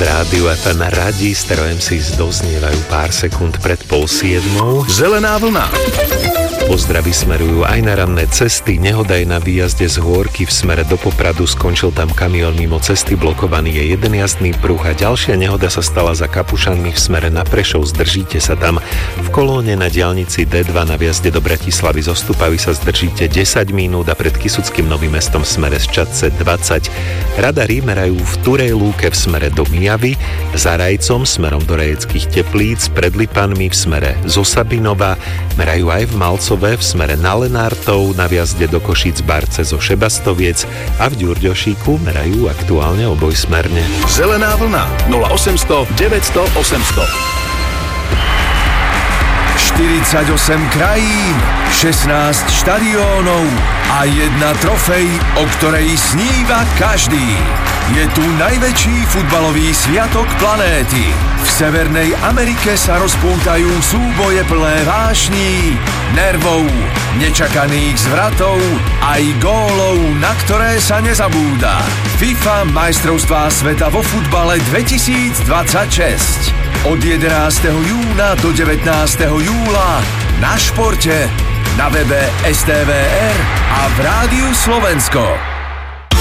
Rádiu FM radi Stereo MCs doznievajú pár sekúnd pred 6:30. Zelená vlna. Pozdravy smerujú aj na ranné cesty. Nehoda je na výjazde z Hôrky v smere do Popradu. Skončil tam kamión mimo cesty, blokovaný je jeden jazdný pruh a ďalšia nehoda sa stala za Kapušanmi v smere na Prešov. Zdržíte sa tam. V kolóne na diaľnici D2 na výjazde do Bratislavy zo Stupavy sa zdržíte 10 minút a pred Kysuckým Novým Mestom v smere z Čadce 20. Radary merajú v Turej lúke v smere do Mijavy, za Rajcom smerom do Rajeckých Teplíc, pred Lipanmi v smere zo Sabinova, merajú aj v Malcove v smere na Lenártov, na viazde do Košíc Barce zo Šebastoviec a v Ďurďošíku merajú aktuálne obojsmerne. Zelená vlna 0800 900 800. 48 krajín, 16 štadiónov a jedna trofej, o ktorej sníva každý. Je tu najväčší futbalový sviatok planéty. V Severnej Amerike sa rozpútajú súboje plné vášní, nervov, nečakaných zvratov aj gólov, na ktoré sa nezabúda. FIFA majstrovstvá sveta vo futbale 2026. Od 11. júna do 19. júla na športe, na webe STVR a v Rádiu Slovensko.